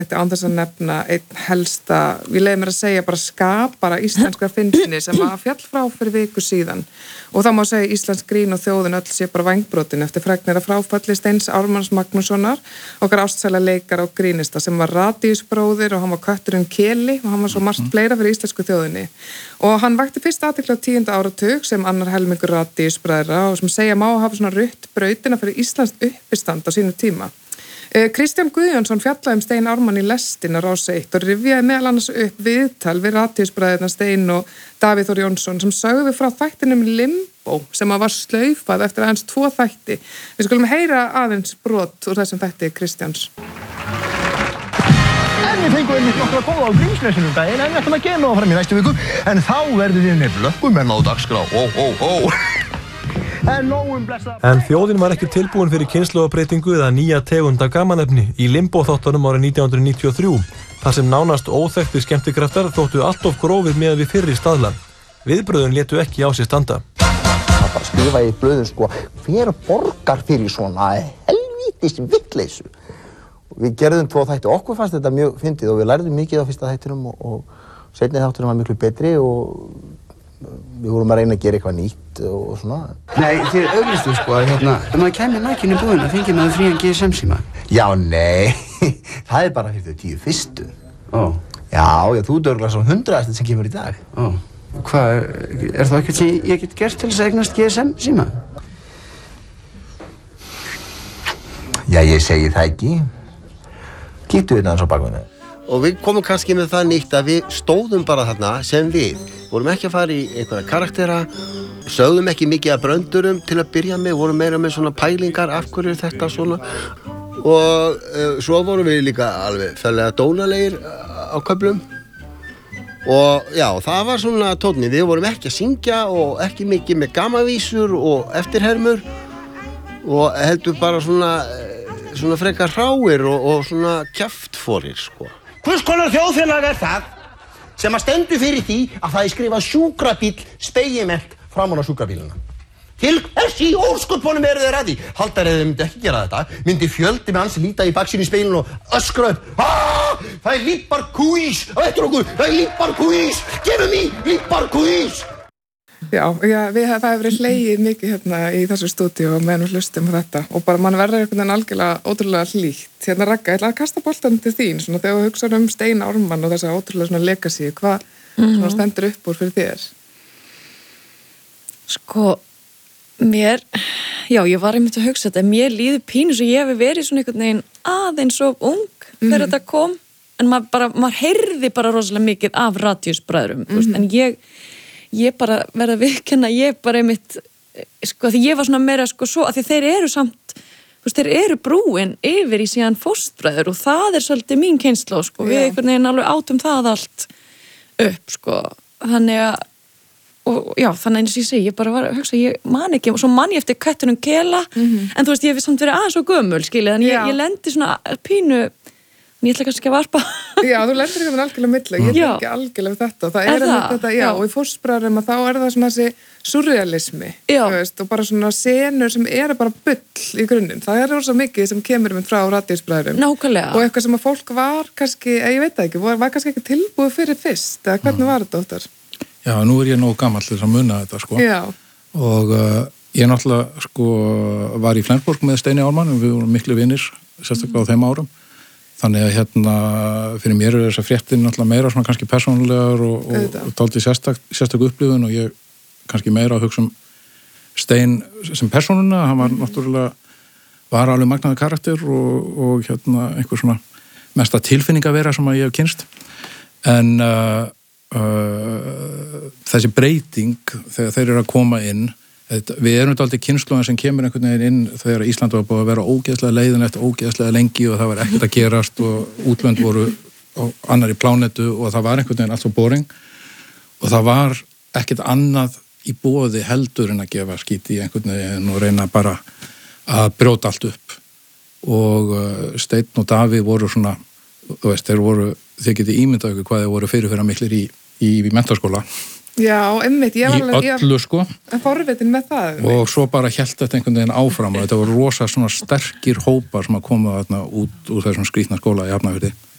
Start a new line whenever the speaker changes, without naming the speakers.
Þetta án þess að nefna einn helsta, ég leiði mér að segja bara skapara íslenskra fyndni sem að fjall frá fyrir viku síðan og þá má segja íslensk grín og þjóðin öll sé bara vængbrotin eftir fregnir að fráfalli Steins Ármanns Magnússonar, okkar ástsæla leikara og grínista sem var radíusbróðir og hann var kötturinn Keli og hann var svo margt fleira fyrir íslensku þjóðinni og hann vakti fyrst athygli á 10. áratug sem annar helmingur radíusbræðra og sem segja má hafa svona rutt brautina fyrir íslenskt uppistand á sínum tíma. Kristján Guðjónsson fjallaði Stein Ármann í lestin á Rás 1 og rifjaði meðal annars upp viðtal við radíusbræðurna Stein og Davíð Þór Jónsson sem sögðu frá þættinum Limbo sem var slaufað eftir aðeins 2 þætti. Við skulum heyra aðeins brot úr þessum þætti Kristjáns.
En við fengum einmitt nokkra góða á Grímsnesinu daginn en við ætlum að gera það fram í næstu viku en þá verður við með blökkumenn á dagskrá.
En þjóðin var ekki tilbúin fyrir kynslóðabreytingu eða nýja tegunda gamanefni í Limbo-þáttunum árið 1993, þar sem nánast óþekktir skemmtikraftar þóttu allt of grófir með við fyrri staðla. Viðbröðun létu ekki á sig standa.
Það bara skrifa í blöðum hver borgar fyrir svona helvítis vitleysu. Við gerðum 2 þætti, okkur fannst þetta mjög fyndið og við lærðum mikið á fyrsta þættinum og seinni þáttunum var miklu betri og við vorum að reyna að gera eitthvað nýtt og svona.
Nei, þið auglistu að ef maður kæmi nakinn í búðina fengið maður frían GSM-síma.
Já, nei, það er bara fyrir 10 fyrstu. Já, þú dörglar svo 100 sem kemur í dag.
Hvað, er það eitthvað sem ég get gert til þess að eignast GSM-síma?
Já, ég segi það ekki. Kíktu við hans á bakveðinu.
Og við komum kannski með það nýtt að við stóðum bara þarna sem við. Vorum ekki að fara í einhverja karaktera, sögðum ekki mikið af bröndurum til að byrja með, vorum meira með svona pælingar, af hverju þetta svona. Og svo vorum við líka alveg ferlega dónalegir á köflum. Og já, það var svona tónni, við vorum ekki að syngja og ekki mikið með gamavísur og eftirhermur og heldur bara svona frekar hráir og svona kjaftforir,
Hvers konar þjóðfélag er það sem að stendur fyrir því að það er skrifað sjúkrabíll spegilmerkt framan á sjúkrabíluna? Til hvers í ósköpunum eru þeir að því? Haldar eða myndi ekki gera þetta, myndi fjöldi með hans líta í baksýn í speilinu og öskra upp. Það er Líparkúís á eftir okkur, það er Líparkúís, gefum í Líparkúís.
Já, það hefur verið hlegið mikið hérna í þessu stúdíu og meðan við hlustum á þetta og bara mann verður einhvern veginn algjörlega ótrúlega hlýtt. Hérna Ragga, ég ætla að kasta boltan til þín svona þegar þú hugsaður Stein Ármann og þessa ótrúlega svona legacy, hvað svona stendur upp úr fyrir þér?
Ég var einmitt að hugsa þetta, mér líður pínu svo ég hef verið svona einhvern veginn aðeins of ung þegar þetta kom, en maður heyrði bara rosalega mikið af radíusbræðrum, en ég bara verða að viðurkenna, ég bara einmitt, því ég var svona meira svo, að því þeir eru samt, þeir eru brúin yfir í síðan fóstbræður og það er svolítið mín kynslóð, við einhvern veginn alveg átum það allt upp, þannig að, þannig eins og ég segi, ég bara var að hugsa, ég man ekki, og svo man ég eftir köttunum Kela, en þú veist, ég hef samt verið aðeins og gömul, þannig ég lendi svona pínu, ég ætla kannski að varpa.
Já, þú lendir ekki með algjörlega milli, ég tengi algjörlega við þetta. Það er þetta, og í fóstbræðrum að þá er það svona þessi surrealismi, og bara svona senur sem eru bara bull í grunninn. Það er rosa mikið sem kemur frá radíusbræðrum.
Nákvæmlega.
Og eitthvað sem að fólk var kannski, ég veit það ekki, var kannski ekki tilbúið fyrir fyrst, eða hvernig var þetta óttar?
Já, nú er ég nógu gamall til að muna þetta,
Já.
Og ég náttúrulega, var í Flensborg með Steini Ármann, við vorum miklu vinir, sérstaklega á þeim árum. Þannig að fyrir mér er þessar fréttir náttúrulega meira svona kannski persónulegar og dálítið sérstök upplifun og ég kannski meira að hugsa Stein sem persónuna, hann var náttúrulega alveg magnaður karakter og einhver svona mesta tilfinningavera sem að ég hef kynst. En þessi breyting þegar þeir eru að koma inn, við erum þetta aldrei kynslóðin sem kemur einhvern veginn inn þegar Ísland var búið að vera ógeðslega leiðinlegt, ógeðslega lengi og það var ekkert að gerast og útlönd voru á annarri plánetu og það var einhvern veginn allt svo boring og það var ekkert annað í boði heldur en að gefa skít í einhvern veginn og reyna bara að brjóta allt upp og Steinn og Davíð voru svona, þú veist, þeir geti ímyndað ykkur hvað þeir voru fyrirferða miklir í menntaskóla.
Já, einmitt, ég var alveg
öllu,
forvitin með það.
Einmitt. Og svo bara hélt þetta einhvern veginn áfram og þetta voru rosa svona sterkir hópar sem að koma þarna út úr þessum skrýtna skóla í Hafnarfirði.